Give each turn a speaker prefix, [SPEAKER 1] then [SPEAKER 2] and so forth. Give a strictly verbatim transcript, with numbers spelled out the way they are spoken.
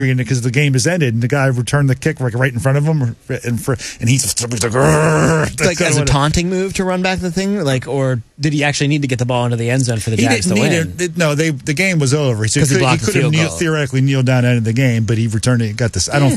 [SPEAKER 1] because the game is ended, and the guy returned the kick like right in front of him, and for and he's just like, "Grrr."
[SPEAKER 2] like as a taunting move to run back the thing, like, or did he actually need to get the ball into the end zone for the
[SPEAKER 1] he
[SPEAKER 2] Jags to
[SPEAKER 1] didn't
[SPEAKER 2] win?
[SPEAKER 1] need it. No, they the game was over. So he
[SPEAKER 2] he
[SPEAKER 1] could, he
[SPEAKER 2] blocked the
[SPEAKER 1] could have
[SPEAKER 2] field
[SPEAKER 1] kneel,
[SPEAKER 2] goal.
[SPEAKER 1] theoretically kneeled down out of the game, but he returned it. Got this. I don't.